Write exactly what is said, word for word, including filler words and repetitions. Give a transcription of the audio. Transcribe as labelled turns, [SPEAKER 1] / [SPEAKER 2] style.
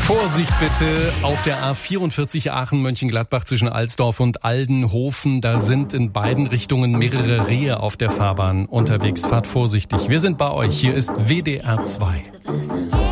[SPEAKER 1] Vorsicht bitte auf der A vierundvierzig Aachen-Mönchengladbach zwischen Alsdorf und Aldenhofen. Da sind in beiden Richtungen mehrere Rehe auf der Fahrbahn unterwegs. Fahrt vorsichtig. Wir sind bei euch. Hier ist W D R zwei.